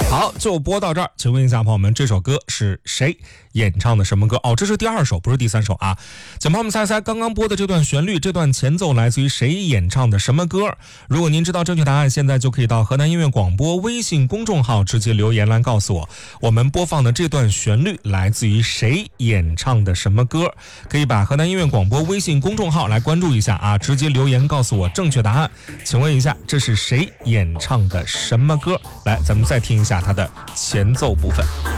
好，就播到这儿。请问一下朋友们，这首歌是谁演唱的什么歌？哦，这是第2首，不是第3首啊。请朋友们猜猜，刚刚播的这段旋律，这段前奏来自于谁演唱的什么歌？如果您知道正确答案，现在就可以到河南音乐广播微信公众号直接留言来告诉我们播放的这段旋律来自于谁演唱的什么歌？可以把河南音乐广播微信公众号来关注一下啊，直接留言告诉我正确答案。请问一下，这是谁演唱的什么歌？来，咱们再听一下它的前奏部分。